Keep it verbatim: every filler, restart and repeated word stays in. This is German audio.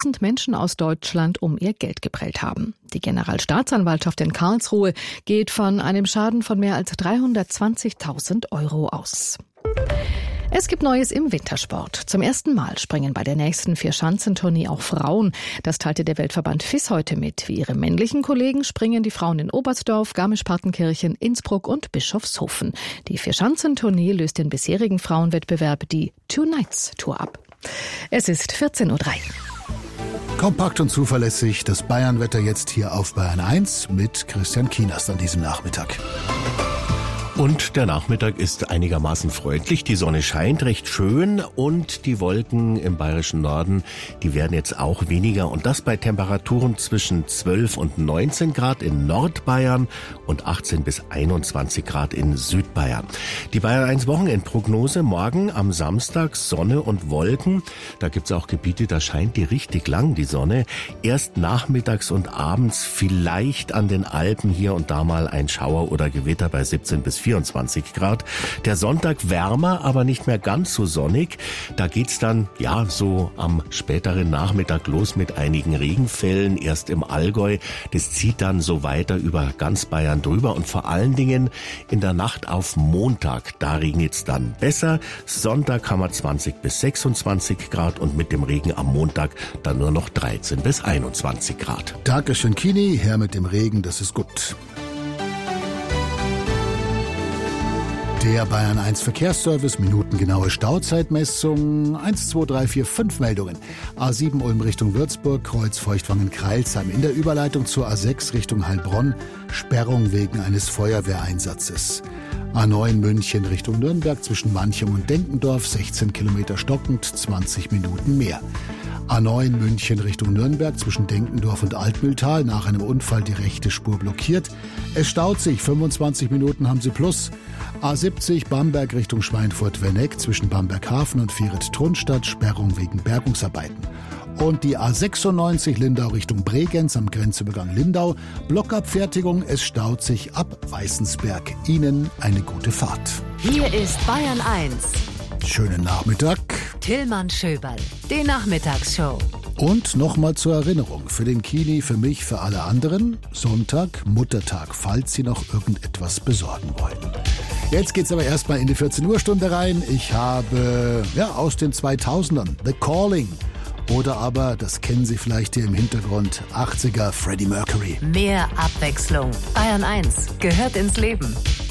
tausend Menschen aus Deutschland um ihr Geld geprellt haben. Die Generalstaatsanwaltschaft in Karlsruhe geht von einem Schaden von mehr als dreihundertzwanzigtausend Euro aus. Es gibt Neues im Wintersport. Zum ersten Mal springen bei der nächsten Vierschanzentournee auch Frauen. Das teilte der Weltverband F I S heute mit. Wie ihre männlichen Kollegen springen die Frauen in Oberstdorf, Garmisch-Partenkirchen, Innsbruck und Bischofshofen. Die Vierschanzentournee löst den bisherigen Frauenwettbewerb, die Two Nights Tour, ab. Es ist vierzehn Uhr drei. Kompakt und zuverlässig das Bayernwetter jetzt hier auf Bayern eins mit Christian Kienast an diesem Nachmittag. Und der Nachmittag ist einigermaßen freundlich. Die Sonne scheint recht schön und die Wolken im bayerischen Norden, die werden jetzt auch weniger. Und das bei Temperaturen zwischen zwölf und neunzehn Grad in Nordbayern und achtzehn bis einundzwanzig Grad in Südbayern. Die Bayern eins Wochenendprognose: morgen am Samstag Sonne und Wolken. Da gibt's auch Gebiete, da scheint die richtig lang, die Sonne. Erst nachmittags und abends vielleicht an den Alpen hier und da mal ein Schauer oder Gewitter bei siebzehn bis vierundzwanzig Grad. Der Sonntag wärmer, aber nicht mehr ganz so sonnig. Da geht's dann, ja, so am späteren Nachmittag los mit einigen Regenfällen, erst im Allgäu. Das zieht dann so weiter über ganz Bayern drüber und vor allen Dingen in der Nacht auf Montag, da regnet's dann besser. Sonntag haben wir zwanzig bis sechsundzwanzig Grad und mit dem Regen am Montag dann nur noch dreizehn bis einundzwanzig Grad. Dankeschön, Kini. Her mit dem Regen, das ist gut. Der Bayern eins Verkehrsservice, minutengenaue Stauzeitmessung, eins, zwei, drei, vier, fünf Meldungen. A sieben Ulm Richtung Würzburg, Kreuz Feuchtwangen-Kreilsheim. In der Überleitung zur A sechs Richtung Heilbronn, Sperrung wegen eines Feuerwehreinsatzes. A neun München Richtung Nürnberg zwischen Manching und Denkendorf, sechzehn Kilometer stockend, zwanzig Minuten mehr. A neun München Richtung Nürnberg zwischen Denkendorf und Altmühltal, nach einem Unfall die rechte Spur blockiert. Es staut sich, fünfundzwanzig Minuten haben sie plus. A siebzig Bamberg Richtung Schweinfurt-Wenneck zwischen Bamberghafen und Vieret-Trunstadt, Sperrung wegen Bergungsarbeiten. Und die A sechsundneunzig Lindau Richtung Bregenz am Grenzübergang Lindau, Blockabfertigung, es staut sich ab Weißensberg. Ihnen eine gute Fahrt. Hier ist Bayern eins. Schönen Nachmittag. Tillmann Schöberl, die Nachmittagsshow. Und nochmal zur Erinnerung, für den Kini, für mich, für alle anderen, Sonntag, Muttertag, falls Sie noch irgendetwas besorgen wollen. Jetzt geht's aber erstmal in die vierzehn Uhr Stunde rein. Ich habe, ja, aus den zweitausendern The Calling. Oder aber, das kennen Sie vielleicht hier im Hintergrund, achtziger Freddie Mercury. Mehr Abwechslung. Bayern eins gehört ins Leben.